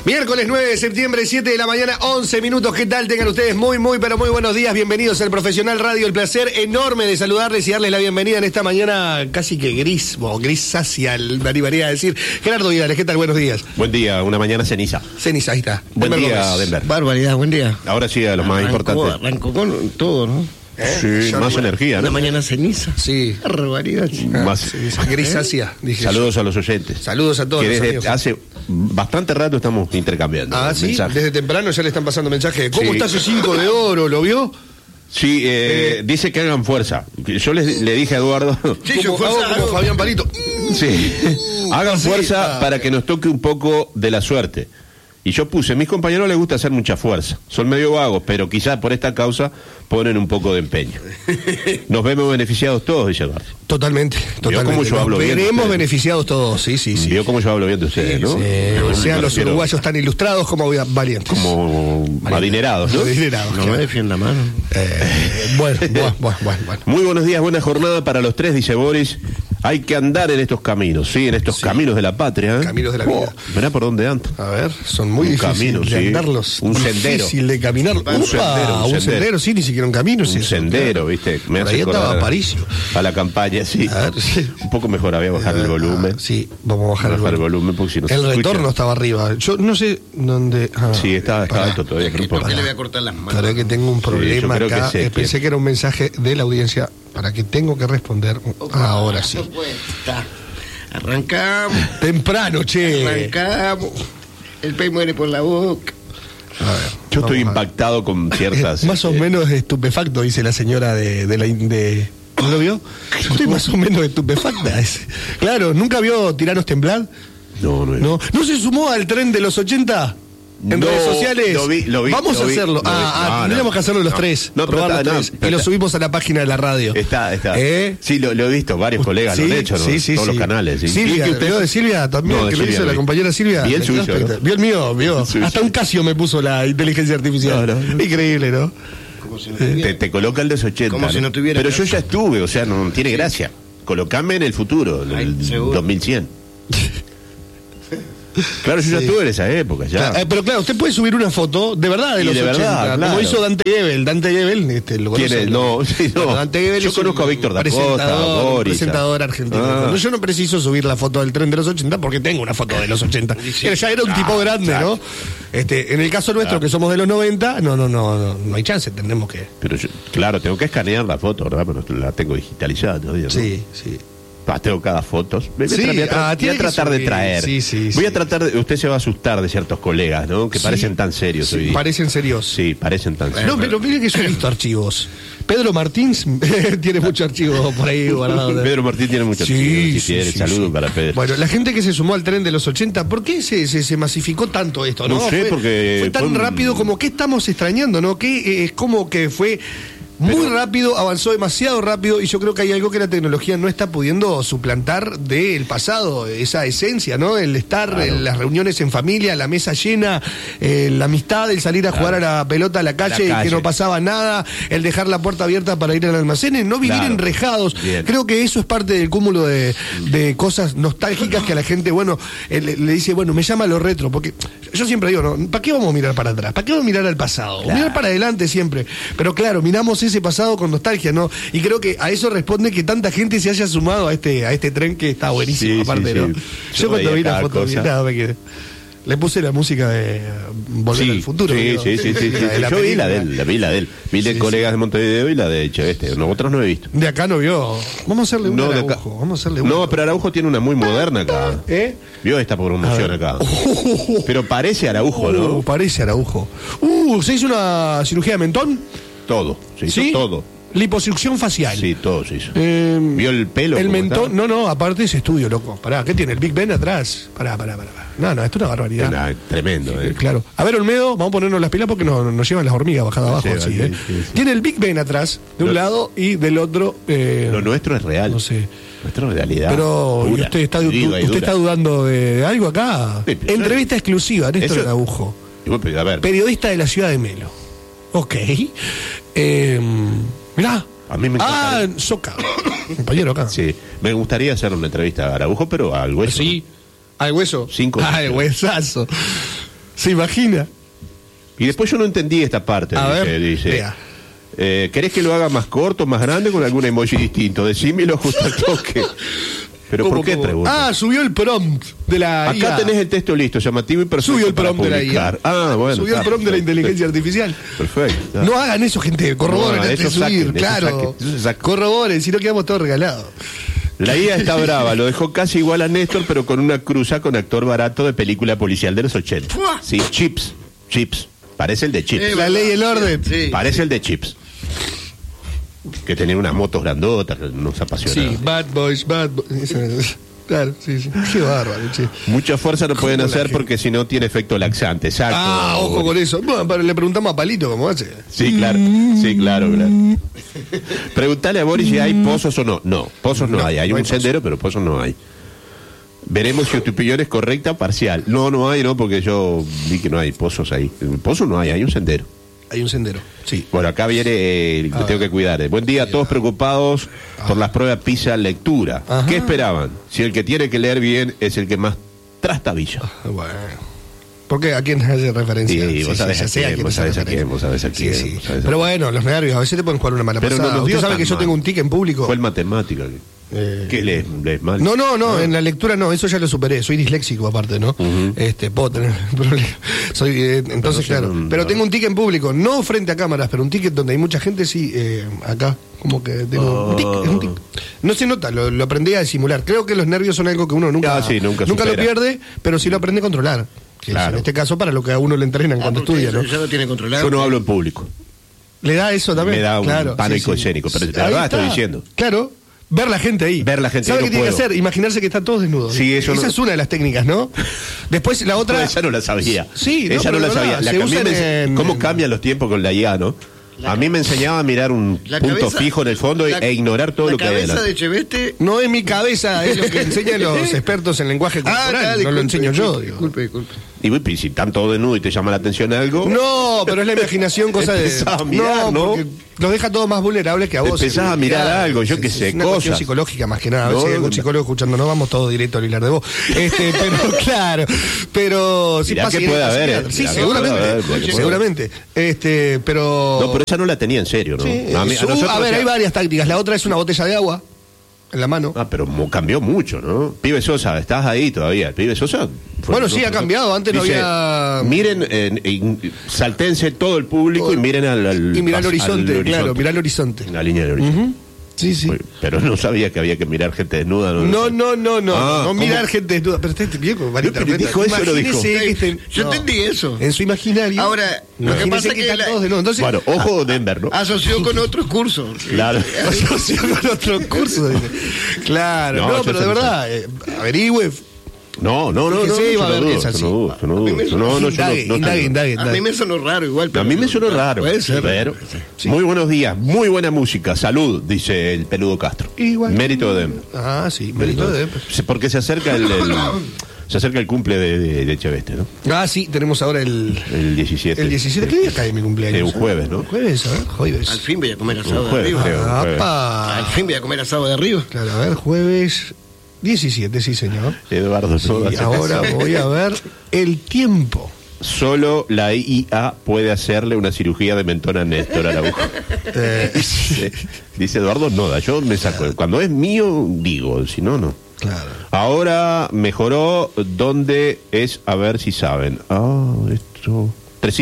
Miércoles 9 de septiembre, 7 de la mañana, 11 minutos. ¿Qué tal? Tengan ustedes muy buenos días. Bienvenidos al Profesional Radio. El placer enorme de saludarles y darles la bienvenida en esta mañana casi que grisácea, me animaría a decir. Gerardo Vidales, ¿qué tal? Buenos días. Buen día, una mañana ceniza. Ceniza, ahí está. Buen día, Denver. Barbaridad, buen día. Ahora sí, a los más importantes. Arrancó con todo, ¿no? Sí, más energía, ¿no? Una mañana ceniza. Sí. Barbaridad. Más. Grisácea, dije. Saludos a los oyentes. Saludos a todos que los desde amigos. hace bastante rato estamos intercambiando. Ah, sí, mensajes. desde temprano ya le están pasando mensajes. ¿Cómo Sí. está ese 5 de oro? ¿Lo vio? Sí, dice que hagan fuerza. Yo le dije a Eduardo. Sí, yo como Fabián Palito. Sí, hagan Sí. fuerza para que nos toque un poco de la suerte. Y yo puse, mis compañeros les gusta hacer mucha fuerza. Son medio vagos, pero quizás por esta causa ponen un poco de empeño. Nos vemos beneficiados todos, dice Eduardo. Totalmente. cómo yo hablo bien de Veremos ustedes. beneficiados todos, sí. Vio cómo yo hablo bien de ustedes, ¿no? Sean los Pero uruguayos tan ilustrados como valientes. como adinerados, ¿no? Adinerados, No claro. me defienda mano. Bueno. Muy buenos días, buena jornada para los tres, dice Boris. Hay que andar en estos caminos, sí, en estos caminos de la patria. Caminos de la vida. Mirá por dónde ando. A ver, son muy Un difíciles camino, de sí. andarlos. Un sendero. Difícil de caminar. Un sendero, sí, ni siquiera un camino. Un sendero, ¿viste? Me Por hace ahí acordar estaba Aparicio. a la campaña, sí. A ver, sí. Un poco mejor, había bajar el volumen. Sí, vamos a bajar el volumen. porque si no se El escucha. retorno estaba arriba. Yo no sé dónde. Sí, estaba pará. alto todavía, que no importa. ¿Por qué le voy a cortar las manos? Para que tengo un problema yo creo que acá. sé Pensé quién. que era un mensaje de la audiencia para que tengo que responder. Ahora sí. Arrancamos, Temprano, che. arrancamos. El pez muere por la boca. A ver, Yo estoy vamos a ver. impactado con ciertas. Más o menos estupefacto, dice la señora de ¿no lo vio? Yo estoy más o menos estupefacta. Claro, ¿nunca vio Tiranos Temblar? No. ¿No se sumó al tren de los 80? En No, redes sociales. lo vi, Vamos lo a vi, hacerlo. lo vi. No, Tendríamos que hacerlo los no. tres. No, pero probar está, los tres. no, pero Y lo está. subimos a la página de la radio. Está. ¿Eh? Sí, lo he visto, varios colegas lo han hecho, ¿no? Todos los canales. ¿Sí? Silvia, ¿Y ¿te veo de Silvia también? No, de que lo Silvia hizo la vi. compañera Silvia. Vi el Me suyo, quedó ¿no? espectacular. Vio el mío, vio. El suyo. Hasta un Casio me puso la inteligencia artificial. No. Increíble, ¿no? Como si no tuviera. Te coloca el de los 80. Como si no tuviera Pero yo caso. ya estuve, o sea, no tiene gracia. Colocame en el futuro, en Ay, el seguro. 2100. Claro, yo ya Sí. estuve en esa época, ya. Claro, pero claro, usted puede subir una foto de verdad de Y los de 80, verdad, como claro. hizo Dante Gebel. Dante Gebel, ¿lo ¿Quién conoce? es? No, sí, no. Bueno, Dante Gebel Yo es un conozco a Víctor da Costa, presentador, Boris. presentador argentino. Ah. No, yo no preciso subir la foto del tren de los 80 porque tengo una foto de los 80. Ya era un tipo grande, ¿no? En el caso nuestro, que somos de los 90, no hay chance, tendremos que... Pero yo, claro, tengo que escanear la foto, ¿verdad? Pero la tengo digitalizada todavía, ¿no? Sí. Tengo cada foto. Voy Sí, a tiene que tratar de subir. traer. Sí, Voy sí. a tratar de. Usted se va a asustar de ciertos colegas, ¿no? Que Sí. parecen tan serios hoy día. Parecen serios. Sí, parecen tan serios. No, pero mire que yo he visto archivos. Pedro Martins tiene muchos archivos por ahí guardados. Pedro Martín tiene muchos Sí, Saludos para Pedro. Bueno, la gente que se sumó al tren de los 80, ¿por qué se masificó tanto esto? No sé, porque fue tan fue un- rápido como que estamos extrañando, ¿no? Que es como que fue muy rápido, avanzó demasiado rápido y yo creo que hay algo que la tecnología no está pudiendo suplantar del pasado, esa esencia, ¿no? El estar en las reuniones en familia, la mesa llena, la amistad, el salir a jugar a la pelota a la calle y que no pasaba nada, el dejar la puerta abierta para ir al almacén, no vivir Claro. enrejados. Bien. Creo que eso es parte del cúmulo de cosas nostálgicas que a la gente, bueno, le dice, bueno, me llama lo retro, porque yo siempre digo, ¿no? ¿Para qué vamos a mirar para atrás? ¿Para qué vamos a mirar al pasado? Claro. Mirar para adelante siempre. Pero claro, miramos ese pasado con nostalgia, ¿no? Y creo que a eso responde que tanta gente se haya sumado a este tren que está buenísimo, Sí, aparte, sí, ¿no? sí. Yo cuando veía vi la cada foto, cosa. nada, me quedé. Le puse la música de Volver al Futuro. Sí, ¿no? sí. La Yo vi la de película. él, vi la de él. Vi de Sí, colegas de Montevideo y la de Cheveste. Otros no he visto. De acá no vio. Vamos a hacerle un No, de acá. Araujo. Vamos a hacerle un No, pero Araujo tiene una muy moderna acá. ¿Eh? Vio esta promoción acá. Pero parece Araujo, ¿no? Parece Araujo. ¿Se hizo una cirugía de mentón? Todo. Se hizo ¿Sí? todo. Liposucción facial. Sí, todo se hizo. ¿Vio el pelo? El cómo mentón, está? no, aparte ese estudio, loco. Pará, ¿qué tiene? ¿El Big Ben atrás? Pará. No, esto es una barbaridad. Nah, tremendo, Claro. A ver, Olmedo, vamos a ponernos las pilas porque nos llevan las hormigas bajada abajo. llevan, Así, sí, ¿eh? sí. Tiene el Big Ben atrás, de un lado, y del otro. Lo nuestro es real. No sé. Nuestro es realidad. Pero, ¿y Pura, usted está, viva y usted dura. está dudando de algo acá? Sí, pero Entrevista exclusiva, Néstor eso- Araujo. Y bueno, pero, a ver, Periodista de la ciudad de Melo. Ok. Mirá. a mí me encanta. Soca. Compañero acá. Sí, me gustaría hacer una entrevista a Araujo, pero al hueso. Sí. ¿Al hueso? Cinco. Al huesazo. ¿Se imagina? Y después yo no entendí esta parte. A ver, dice, vea. ¿querés que lo haga más corto, más grande, con algún emoji distinto? Decímelo justo al toque. ¿Pero por qué pregunta? Subió el prompt de la Acá IA. tenés el texto listo, llamativo y perfecto. Subió el para prompt de la publicar. IA. Bueno. Subió el prompt de la inteligencia artificial. Perfecto. No hagan eso, gente. Corroboren No, antes de eso subir. saquen, eso Claro. saquen, eso saquen. Corroboren, si no quedamos todos regalados. La IA está brava, lo dejó casi igual a Néstor, pero con una cruza con actor barato de película policial de los 80. ¡Fua! Sí, Chips. Parece el de Chips. La ley y el orden. Sí. Parece el de Chips. Que tenía unas motos grandotas, que nos apasionaba. Sí, Bad Boys. Claro, sí. Qué bárbaro, che. Mucha fuerza no pueden la hacer gente? porque si no tiene efecto laxante. Exacto. Ojo con eso. Bueno, pero le preguntamos a Palito cómo hace. Sí, claro. Preguntale a Boris si hay pozos o no. No, pozos no hay. Hay no un hay sendero, pero pozos no hay. Veremos si tu opinión es correcta, parcial. No hay, porque yo vi que no hay pozos ahí. Pozos no hay un sendero. Hay un sendero, sí. Bueno, acá viene, me tengo que cuidar. Buen día, todos preocupados por las pruebas PISA lectura. Ajá. ¿Qué esperaban? Si el que tiene que leer bien es el que más trastabilla. Bueno. ¿Por qué? ¿A quién hace referencia? Sí, vos sabés ya a sé quién, vos hace sabés a referencia. quién, vos sabés a quién, Sí. vos sabés a Pero bueno, los nervios a veces te pueden jugar una mala Pero no pasada. nos dio Usted sabe tan que yo mal. tengo un tic en público. Fue el matemática. ¿Qué lees mal? No, en la lectura no, eso ya lo superé. Soy disléxico aparte, ¿no? Puedo tener problemas. Soy, entonces, claro. Pero tengo un tic en público, no frente a cámaras, pero un tic donde hay mucha gente, sí, acá. Como que tengo un tic, es un tic. No se nota, lo aprendí a disimular. Creo que los nervios son algo que uno nunca lo supera. pierde, pero sí lo aprende a controlar. Que es, en este caso, para lo que a uno le entrenan cuando estudia, ¿no? Ya lo tiene controlado. Yo no hablo en público. Le da eso también. Me da un claro, pánico escénico, pero de verdad Ahí estoy está. diciendo. Claro. Ver la gente ahí. Ver la gente ¿Sabe ahí, qué no tiene que puedo. hacer? Imaginarse que están todos desnudos. Sí, eso Esa no- es una de las técnicas, ¿no? Después la otra. No, esa no la sabía. Sí, no, esa pero no la de sabía. verdad, La se que a mí usan en- ¿Cómo cambian los tiempos con la IA, no? A mí me enseñaba a mirar un La punto cabeza- fijo en el fondo e ignorar todo lo que hay La cabeza adelante. de Cheveste. No es mi cabeza, es lo que enseñan los expertos en lenguaje corporal. No lo enseño yo, digo. Disculpe. Y bueno, si están todos desnudos y te llama la atención algo, No, pero es la imaginación, cosa de. Empezás a mirar, ¿no? porque los deja todos más vulnerables que a vos. Empezás a mirar Claro, algo, yo qué es sé, una cuestión cosas. psicológica más que nada. A ver No, si hay algún no. psicólogo escuchando, no vamos todos directo al hilar de vos. Pero claro, pero sí Mirá pasa que y en puede el haber, psiquiatra. Sí, mirá que seguramente. puede haber, porque Seguramente. Pero. No, pero esa no la tenía en serio, ¿no? Sí, a nosotros a ver, ya- hay varias tácticas. La otra es una botella de agua en la mano. Pero cambió mucho, ¿no? Pibe Sosa, estás ahí todavía. Pibe Sosa. Bueno, sí, ha cambiado. Antes no había- Miren, saltense todo el público y miren al y mirar el horizonte, claro, mirar el horizonte. La línea del horizonte. Ujú. Sí, sí. Pero no sabía que había que mirar gente desnuda. No, Ah, no mirar ¿cómo? gente desnuda. Pero este viejo, malinterpreta. ¿Dijo eso o no dijo? Imagínese que Yo entendí eso. En su imaginario. Ahora, lo que imagínese pasa que que están la- todos desnudos. Entonces, Bueno, ojo Denver, ¿no? Asoció con otros cursos. Claro. asoció con otro curso. Dice. Claro, No, no, yo pero sé de que verdad, averigüe. No, Fíjese, yo va a no ver que dudo, es así. yo no dudo, yo no dudo. me- No, no, yo no- Indague. A mí me sonó raro igual. A mí me sonó raro. Puede ser. Pero, Sí. muy buenos días, muy buena música, salud, dice el peludo Castro. Igual. Mérito de Denver. Ah, sí, mérito de. Porque se acerca se acerca el cumple de Cheveste, ¿no? Ah, sí, tenemos ahora el 17. 17. ¿Qué día cae mi cumpleaños? Un jueves, ¿no? Jueves, a ver, jueves. Al fin voy a comer asado Un de jueves, arriba. creo. Apa. Al fin voy a comer asado de arriba. Claro, a ver, jueves 17, sí, señor. Eduardo, no Y hace ahora caso. voy a ver el tiempo. Solo la IA puede hacerle una cirugía de mentón a Néstor Araujo. Dice Eduardo Noda, yo me saco. Cuando es mío, digo, si no, no. Claro. Ahora mejoró donde es, a ver si saben. Esto. Tres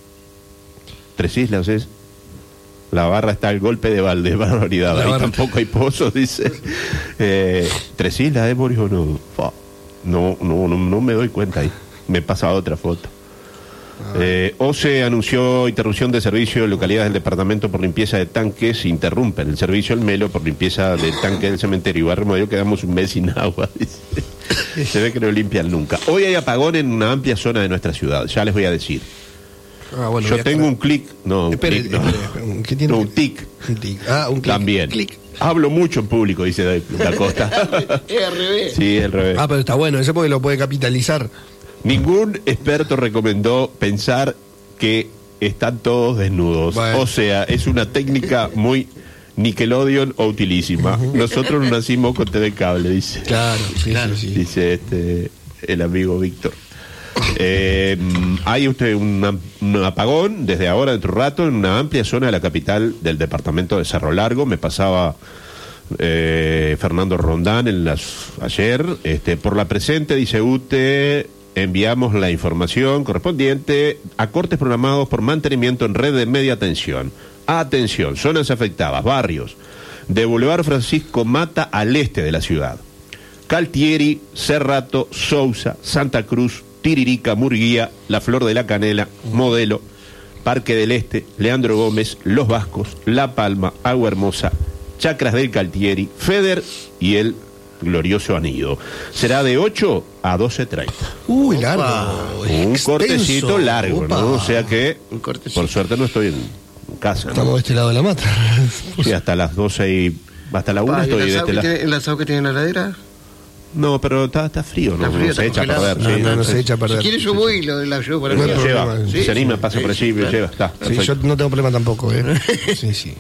Islas es. La barra está al golpe de balde, barbaridad. La Ahí barra. tampoco hay pozos, dice. Tres Islas, Boris o no. No me doy cuenta ahí. Me pasa otra foto. OCE anunció interrupción de servicio en localidades del departamento por limpieza de tanques. Interrumpen el servicio El Melo por limpieza del tanque del cementerio y Barrio Modelo. Quedamos un mes sin agua, dice. Se ve que no limpian nunca. Hoy hay apagón en una amplia zona de nuestra ciudad, ya les voy a decir. Ah, bueno, Yo voy a tengo estar- un clic, no, un Espere, clic, no. espere, ¿qué tiene? No, un tic. Un tic. Ah, un clic. También. Clic. Hablo mucho en público, dice Da Costa. Es al revés. Sí, al revés. Ah, pero está bueno, ese porque lo puede capitalizar. Ningún experto recomendó pensar que están todos desnudos. Bueno. O sea, es una técnica muy Nickelodeon o utilísima. Nosotros no nacimos con TV cable, dice. Claro, sí, sí, sí. Dice el amigo Víctor. Hay un apagón desde ahora, dentro de un rato, en una amplia zona de la capital del departamento de Cerro Largo. Me pasaba Fernando Rondán ayer. Por la presente, dice UTE, enviamos la información correspondiente a cortes programados por mantenimiento en red de media tensión. Atención, zonas afectadas, barrios de Boulevard Francisco Mata al este de la ciudad: Caltieri, Cerrato, Sousa, Santa Cruz, Tiririca, Murguía, La Flor de la Canela, Modelo, Parque del Este, Leandro Gómez, Los Vascos, La Palma, Agua Hermosa, Chacras del Caltieri, Feder y el glorioso Anido. Será de 8 a 12:30. Uy, largo. Un extenso. cortecito largo, Opa. ¿no? O sea que, Un cortecito. por suerte, no estoy en casa, ¿no? Estamos de este lado de la mata. Sí, hasta las 12 y... hasta la 1 estoy de este lado. ¿El asado que tiene en la heladera? No, pero está frío, ¿no? Está frío, No está se echa a congelado. perder. sí, No se echa a Si perder. quieres yo voy y la llevo para No hay el problema. Lleva, Sí, se anima, pasa por allí, claro. lleva, está. Sí, Perfecto. yo no tengo problema tampoco, ¿eh? Sí, sí.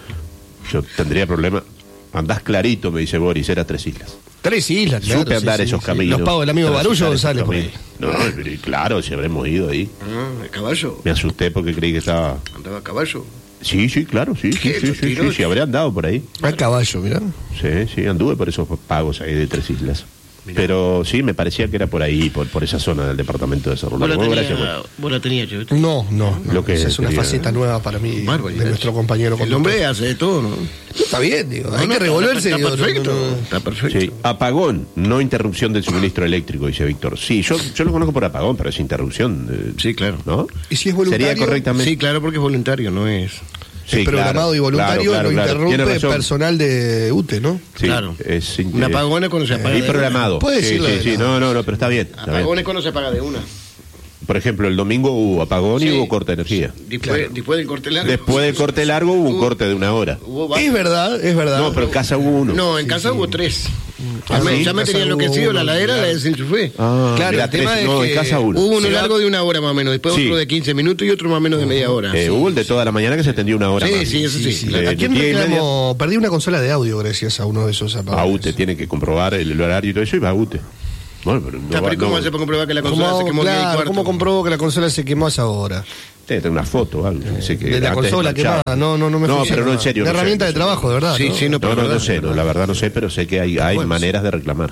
Yo tendría problema. Andás clarito, me dice Boris, era 3 islas. 3 islas, claro. Supe andar esos caminos. Los pagos del amigo Transitar Barullo esos sale por ahí. caminos. No, pero claro, si habremos ido ahí. Ah, ¿el caballo? Me asusté porque creí que estaba... ¿Andaba a caballo? Sí, claro, sí, ¿Qué? sí, habré andado por ahí. Al caballo, mirá. Sí, anduve por esos pagos ahí de 3 islas. Mirá. Pero sí, me parecía que era por ahí, por esa zona del departamento de Cerro Vos la Largo. tenías, Gracias, Boris. vos la tenías, che, ¿viste? No. Lo que Esa es una quería- faceta nueva para mí de Barbaridad. nuestro compañero. El hombre hace de todo, ¿no? Está bien, digo. Hay No, que revolverse. Está digo, perfecto. no. Está perfecto. Sí, apagón, no interrupción del suministro eléctrico, dice Víctor. Sí, yo lo conozco por apagón, pero es interrupción. Sí, claro. ¿No? ¿Y si es voluntario? Sería correctamente. Sí, claro, porque es voluntario, no es... Sí, Es programado claro, y voluntario, claro, lo claro. Tiene interrumpe razón. personal de UTE, ¿no? Sí, Claro. es Un apagón es cuando se apaga y de programado. Puede sí, decirlo sí, de sí, la- no, pero está bien. está bien. Apagón es cuando se apaga de una. Por ejemplo, el domingo hubo apagón y Sí. hubo corte de energía. Después del corte largo. Después del corte largo hubo un corte de 1 hora. Hubo varios. Es verdad. No, pero en casa hubo uno. No, en casa hubo 3. Ah, ¿sí? Ya me En tenía casa enloquecido hubo la uno, ladera, la claro. desenchufé. Claro, era el tema tres, es no, que en casa uno. Hubo uno Se va- largo de 1 hora más o menos, después Sí. otro de 15 minutos y otro más o menos de media hora. Hubo el de toda la mañana que se extendió 1 hora Sí, más. sí, eso sí. ¿A quién 10:30. reclamo? Perdí una consola de audio gracias a uno de esos apagones. AUTE tiene que comprobar el horario y todo eso y va a AUTE. Bueno, pero no va- Pero ¿cómo no- hace para comprobar que la consola se quemó en el Claro, cuarto? ¿cómo comprobó que la consola se quemó a esa hora? Tiene que tener una foto o algo. Dice que De la antes consola manchaba. quemada, no me No, funciona. pero no en serio. Una no sé, herramienta no de sé. trabajo, de verdad. Sí, ¿no? sí, no, pero No verdad, sé, la verdad no sé, pero sé que hay Bueno, maneras de reclamar.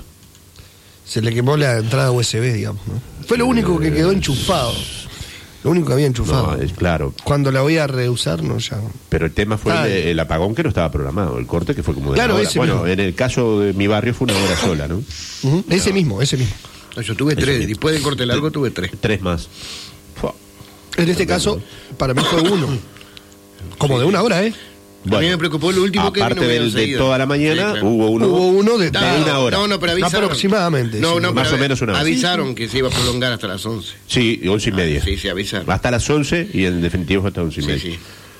Se le quemó la entrada USB, digamos. ¿no? Fue lo único que quedó enchufado. Lo único que había enchufado. No, es claro. Cuando la voy a reusar, no, ya. Pero el tema fue Ah, el apagón que no estaba programado, el corte que fue como de Claro, 1 hora. ese Bueno, mismo. en el caso de mi barrio fue 1 hora sola, ¿no? Ujú, ese mismo. No, yo tuve 3, mismo. después del corte largo tuve 3. 3 más. Fua. En este caso, para mí fue uno. Como de 1 hora, ¿eh? A mí me preocupó lo último que aparte vino medio de seguido. toda la mañana, Sí, claro. hubo uno, Hubo uno de 1 hora. No, pero avisaron. Aproximadamente, No, sí. no, Más pero o menos 1 hora. Avisaron que se iba a prolongar hasta las 11. Sí, 11:30. Sí, sí, avisaron. Hasta las 11 y en definitivo fue hasta 11:30. Sí, sí.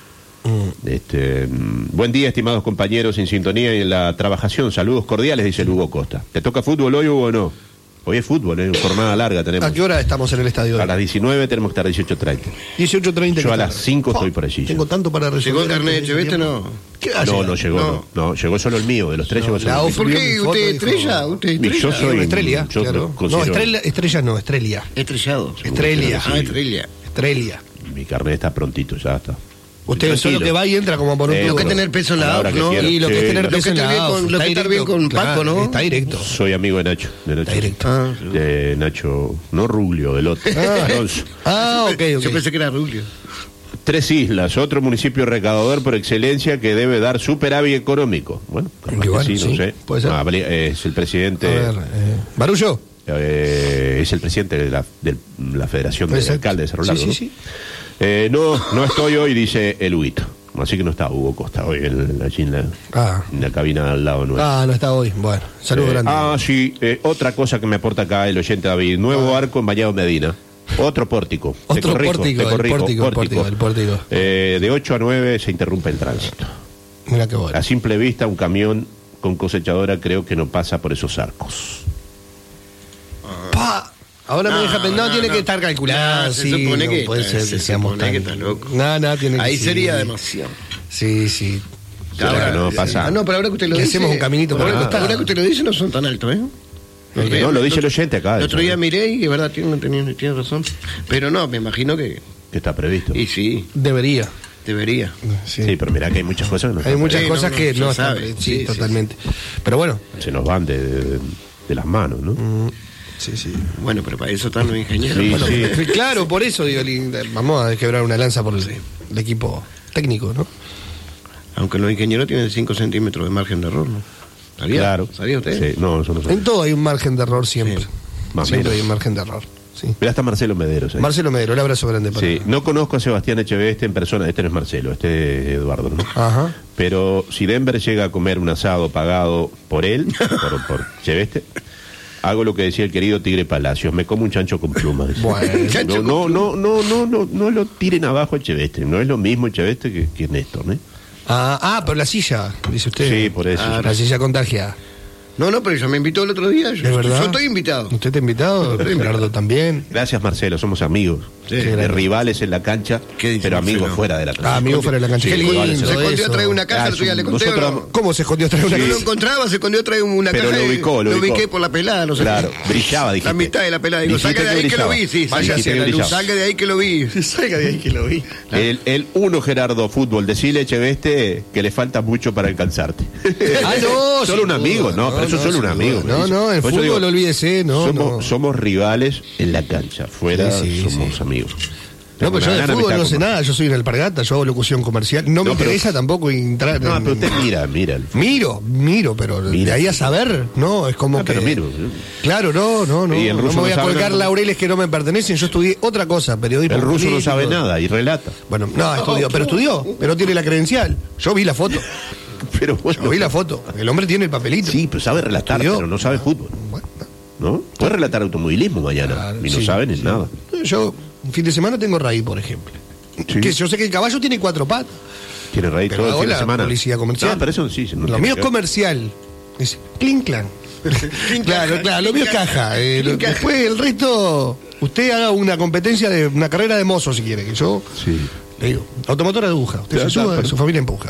Buen día, estimados compañeros en sintonía y en la trabajación. Saludos cordiales, dice el Hugo Costa. ¿Te toca fútbol hoy, Hugo, o no? Hoy es fútbol, jornada larga tenemos. ¿A qué hora estamos en el estadio? A las 19 tenemos que estar a 18:30. 18:30. Yo a las 5 estoy por allí. Tengo tanto para resolver. ¿Llegó el carnet de antes Cheveste ese no? tiempo. ¿Qué No llegó, no, llegó solo el mío, de los 3 llegó solo la el mío. ¿Por Subió qué? mi foto ¿Usted y es estrella? ¿Usted es Yo estrella? soy- Estrella, yo claro. No, considero- estrella no, Estrella. Estrellado. Estrella. Ah, estrella. Estrella. Mi carnet está prontito, ya está. Usted Tranquilo. solo que va y entra como por un Lo tubo. Lo que es tener peso en la Palabra AUF, que ¿no? quiero. Y lo que Sí, es tener lo peso que en estar la bien AUF, con- lo está que estar bien directo, con Paco, claro, ¿no? Está directo. Soy amigo de Nacho. Está directo. Ah, De Nacho, no Rubio, del otro. Alonso. Ah, ok. Yo pensé que era Rubio. 3 islas, otro municipio recaudador por excelencia que debe dar superávit económico. Bueno, capaz que Igual, sí, no sí, sé. puede ser. Es el presidente. A ver, Barullo. Es el presidente de la Federación de Exacto. Alcaldes de Cerro Largo. Sí, ¿no? sí, No estoy hoy, dice el Huguito. Así que no está Hugo Costa hoy allí en la cabina al lado nuestro. No está hoy. Bueno, saludos grandes. Sí, otra cosa que me aporta acá el oyente David. Nuevo arco en Bañado Medina. Otro pórtico. Te Otro corrijo, pórtico, te corrijo, el pórtico. De 8 a 9 se interrumpe el tránsito. Mira qué bueno. A simple vista, un camión con cosechadora creo que no pasa por esos arcos. Pa. Ahora me deja pensar, tiene que estar calculado. No, se sí, supone no que puede está- ser se que seamos supone que tan- está loco. No, tiene que Ahí sí. sería demasiado. Sí, sí. Será que no pasa. No, pero ahora que usted lo Le dice. hacemos un caminito por ahora, el costado. ahora que usted lo dice, no son tan altos, ¿eh? No, lo dice el oyente acá. El otro día miré y de verdad tiene razón. Pero no, me imagino que está previsto. y sí, Debería. debería. Sí, pero mirá que hay muchas cosas que no Hay están muchas Sí, cosas no, que se no sabe. están. Sí, Sí, totalmente. Pero bueno. se nos van de las manos, ¿no? Sí, sí. Bueno, pero para eso están los ingenieros. Sí, Bueno, sí. Claro, por eso digo, vamos a quebrar una lanza por el equipo técnico, ¿no? Aunque los ingenieros tienen 5 centímetros de margen de error, ¿no? ¿Sabía? Claro. ¿Sabía usted? Sí, no, eso no sé. En todo hay un margen de error siempre. Sí. Más o Siempre menos. hay un margen de error. Sí. Mirá, está Marcelo Mederos ahí. Marcelo Medero, un abrazo grande para Sí, no conozco a Sebastián Echeveste en persona, este no es Marcelo, este es Eduardo, ¿no? Ajá. Pero si Denver llega a comer un asado pagado por él, por Echeveste, hago lo que decía el querido Tigre Palacios, me como un chancho con plumas. dice. Bueno. No lo tiren abajo a Echeveste, no es lo mismo Echeveste que Néstor, ¿eh? Pero la silla, dice usted. Sí, por eso. Ah, La silla contagia. No, pero ella me invitó el otro día. ¿De verdad? Yo estoy invitado. ¿Usted está invitado? Gerardo también. Gracias Marcelo, somos amigos. Sí. De rivales en la cancha, ¿Qué dice pero amigos Marcelo? fuera de la cancha. Amigo fuera de la cancha. Sí, Qué rivales lindo en Se la- escondió eso. a traer una caja, Ah, el otro día le conté. nosotros ¿o no? ¿Cómo se escondió atrás de una No lo casa? encontraba, se escondió a traer una Pero caja. lo ubicó, lo ubicó. ubiqué por la pelada, no sé. Claro, brillaba, dijiste. La mitad de la pelada. Digo, Dijiste salga de ahí que lo vi, sí. brillaba. Salga Dijiste que de brillaba. salga de ahí que lo vi. Salga de ahí que lo vi. El uno, Gerardo, fútbol, decirle Echeveste que le falta mucho para alcanzarte. No, Solo sin un amigo, duda. no, pero eso es solo un sin amigo. duda. No, en Por eso fútbol olvídese, no. somos rivales en la cancha, fuera Sí, sí, somos sí. amigos. No, pero yo de Una gana fútbol me no está sé nada, yo soy una alpargata, yo hago locución comercial. No me No, pero- interesa tampoco entrar No, en- pero usted mira. Miro, pero Mira. de ahí a saber, no, es como que... Pero miro. Claro, no. Y el No ruso me voy no a sabe colgar nada. laureles que no me pertenecen, yo estudié otra cosa, periodismo El ruso no político. sabe nada y relata. Bueno, no, estudió, pero tiene la credencial. Yo vi la foto, Pero bueno. yo vi la foto. El hombre tiene el papelito. Sí, pero sabe relatar, Estudió. pero no sabe fútbol. Bueno, ¿No? Puede relatar automovilismo mañana claro, y no sí, saben en sí. nada. Yo, un fin de semana tengo raíz, por ejemplo. Sí. Que yo sé que el caballo tiene 4 patas. Tiene raíz Pero todo el hago fin de la semana. publicidad comercial. No, pero eso sí. No Lo tiene mío es que ver. comercial. Es clean clan. Claro, lo mío es caja. Clean caja. Después el resto, usted haga una competencia de una carrera de mozo si quiere, que yo Sí. le digo, automotora aguja, usted Ya se está, suba, pero- su familia empuja.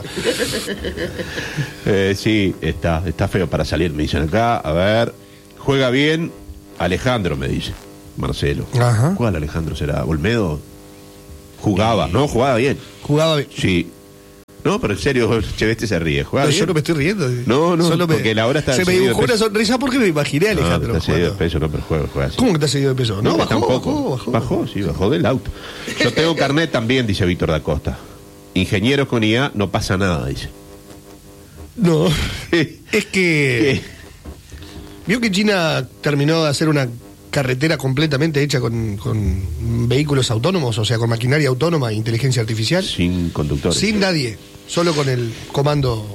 Sí, está feo para salir, me dicen acá. A ver, juega bien Alejandro, me dice Marcelo. Ajá. ¿Cuál Alejandro será? ¿Olmedo? Jugaba, ¿no? Jugaba bien. Jugaba bien. Sí. No, pero en serio, Cheveste se ríe. Jugaba No, bien. yo no me estoy riendo. No, Solo porque la hora está se me cedido de dibujó una peso. sonrisa porque me imaginé a No, Alejandro. está cedido de jugando. peso, no, pero juega así. ¿Cómo que está seguido de peso? No, bajó, tampoco. bajó. Sí, bajó del auto. Yo tengo carnet también, dice Víctor da Costa. Ingenieros con IA, no pasa nada, dice. No, es que... Vio que China terminó de hacer una carretera completamente hecha con vehículos autónomos, o sea, con maquinaria autónoma e inteligencia artificial, Sin conductores. sin nadie, solo con el comando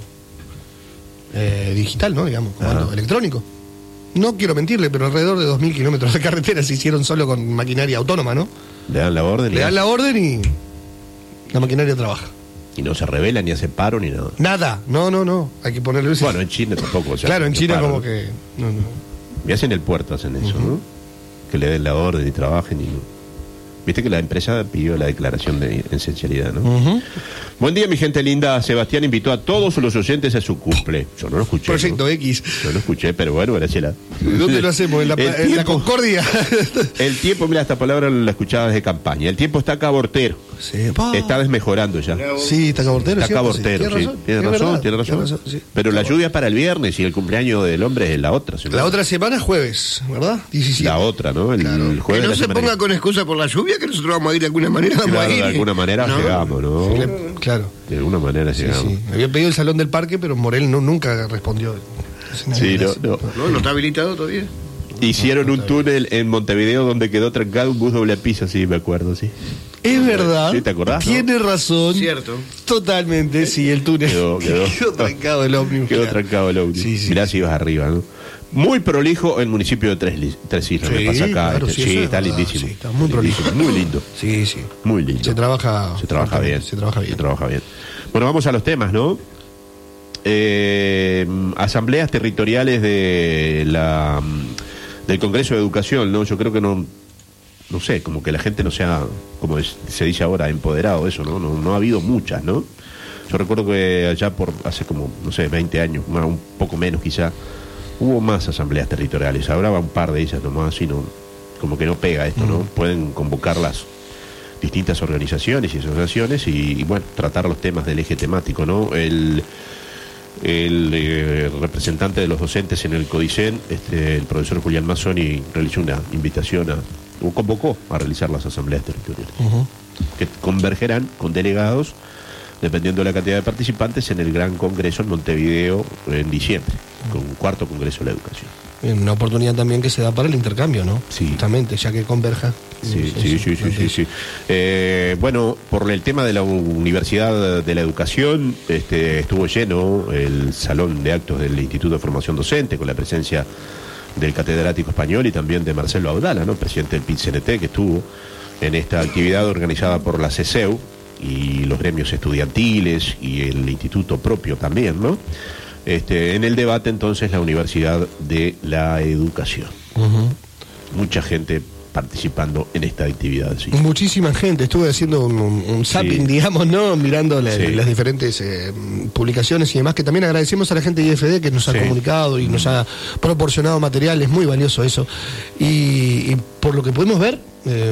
digital, ¿no? Digamos, comando Ajá. electrónico. No quiero mentirle, pero alrededor de 2.000 kilómetros de carretera se hicieron solo con maquinaria autónoma, ¿no? Le dan la orden Le dan la orden y la maquinaria trabaja. y no se revela, ni hace paro, ni nada. Nada, no, hay que ponerle... Bueno, en China tampoco. O sea, claro, en no China paran. como que... No. Y hacen el puerto, hacen eso, ¿no? Que le den la orden y trabajen y no. Viste que la empresa pidió la declaración de esencialidad, ¿no? Ujú. Buen día, mi gente linda. Sebastián invitó a todos los oyentes a su cumple. Yo no lo escuché. Proyecto ¿no? X. Yo no escuché, pero bueno, Graciela. ¿Dónde lo hacemos? En la El tiempo- Concordia. El tiempo, mira, esta palabra la escuchaba desde campaña. El tiempo está cabortero. Sí, pa. Está desmejorando ya. Sí, está cabortero. Está ¿cierto? cabortero, sí. Tiene es razón, verdad, tiene razón. sí. Pero la lluvia es para el viernes y el cumpleaños del hombre es la otra semana. La otra semana es jueves, ¿verdad? 17. La otra, ¿no? El Que jueves de no la se semana ponga que- con excusa por la lluvia, que nosotros vamos a ir de alguna manera. Vamos Claro, a ir. de alguna manera No. llegamos, ¿no? Claro. De alguna manera Sí, llegamos. sí. Había pedido el salón del parque, pero Morel nunca respondió. Sí, no. No está habilitado todavía. Hicieron un túnel en Montevideo donde quedó trancado un bus doble piso, sí, me acuerdo, sí. Es verdad. Sí, ¿te acordás, no? Tiene razón. Cierto. Totalmente, sí, el túnel. Quedó. trancado el ómnibus. Quedó claro. trancado el ómnibus. Sí, sí. Mirá si ibas arriba, ¿no? Muy prolijo el municipio de Tres Islas, me Sí, pasa acá. claro, sí, eso es está verdad, lindísimo. sí, está muy prolijo. Muy lindo. Sí, sí. Muy lindo. Se trabaja bien. Se trabaja bien. Se trabaja bien. Bueno, vamos a los temas, ¿no? Asambleas territoriales del Congreso de Educación, ¿no? Yo creo que no sé, como que la gente no sea, como se dice ahora, empoderado de eso, ¿no? No ha habido muchas, ¿no? Yo recuerdo que allá por hace como, no sé, 20 años, un poco menos quizá, Hubo más asambleas territoriales, ahora va un par de ellas nomás, y no, como que no pega esto, ¿no? Pueden convocar las distintas organizaciones y asociaciones y bueno, tratar los temas del eje temático, ¿no? El representante de los docentes en el CODICEN, el profesor Julián Mazzoni, realizó una invitación o convocó a realizar las asambleas territoriales, que convergerán con delegados, dependiendo de la cantidad de participantes, en el Gran Congreso en Montevideo en diciembre, con un cuarto Congreso de la Educación. Una oportunidad también que se da para el intercambio, ¿no? Sí. Justamente, ya que converja. Sí. Bueno, por el tema de la Universidad de la Educación, estuvo lleno el salón de actos del Instituto de Formación Docente, con la presencia del catedrático español y también de Marcelo Audala, ¿no? Presidente del PIT-CNT, que estuvo en esta actividad organizada por la CESEU y los gremios estudiantiles y el instituto propio también, ¿no? En el debate entonces la Universidad de la Educación. Mucha gente participando en esta actividad, sí. Muchísima gente, estuve haciendo un zapping, digamos, ¿no? Mirando las diferentes publicaciones y demás, que también agradecemos a la gente de IFD que nos ha comunicado y nos ha proporcionado material, es muy valioso eso. Y por lo que podemos ver,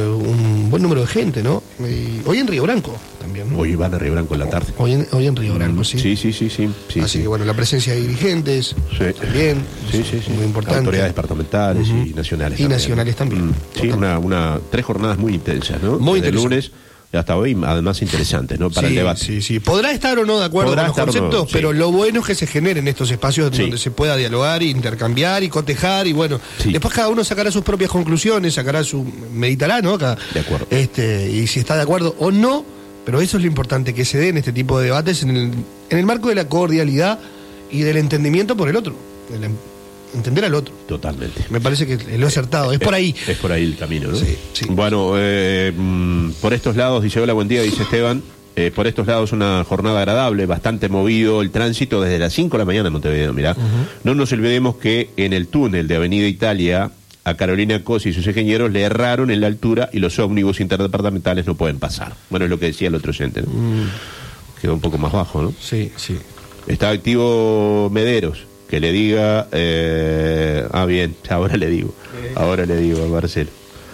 un buen número de gente, ¿no? Hoy en Río Branco también, ¿no? Hoy van a Río Branco en la tarde. Hoy en Río Branco, sí. Sí. Así que bueno, la presencia de dirigentes también, muy importante. Autoridades departamentales y nacionales. Y nacionales también. Sí, tres jornadas muy intensas, ¿no? Muy Desde el interesantes. lunes hasta hoy, además interesantes, ¿no? Para el debate. Sí. Podrá estar o no de acuerdo con los conceptos, pero lo bueno es que se generen estos espacios donde se pueda dialogar, intercambiar y cotejar y bueno, después cada uno sacará sus propias conclusiones, meditará, ¿no? Acá. De acuerdo. Y si está de acuerdo o no, pero eso es lo importante, que se den este tipo de debates en el marco de la cordialidad y del entendimiento por el otro, entender al otro. Totalmente. Me parece que es lo acertado, es por ahí. Es por ahí el camino, ¿no? Sí. Bueno, por estos lados, dice, hola, buen día, dice Esteban, por estos lados una jornada agradable, bastante movido el tránsito desde las 5 de la mañana en Montevideo, mirá. No nos olvidemos que en el túnel de Avenida Italia, a Carolina Cosi y sus ingenieros le erraron en la altura y los ómnibus interdepartamentales no pueden pasar. Bueno, es lo que decía el otro oyente, ¿no? Quedó un poco más bajo, ¿no? Sí. Está activo Mederos. Que le diga, bien, ahora le digo a Marcelo.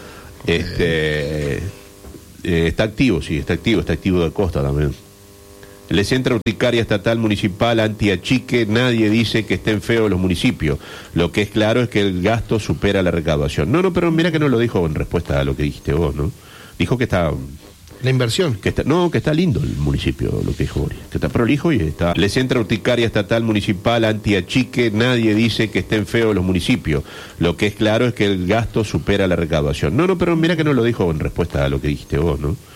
Está activo de Costa también. Les entra urticaria estatal, municipal, anti-achique, nadie dice que estén feos los municipios. Lo que es claro es que el gasto supera la recaudación. No, pero mira que no lo dijo en respuesta a lo que dijiste vos, ¿no? Dijo que está... La inversión. Que está lindo el municipio, lo que dijo Boris. Que está prolijo y está... Les entra urticaria estatal, municipal, anti-achique, nadie dice que estén feos los municipios. Lo que es claro es que el gasto supera la recaudación. No, pero mira que no lo dijo en respuesta a lo que dijiste vos, ¿no?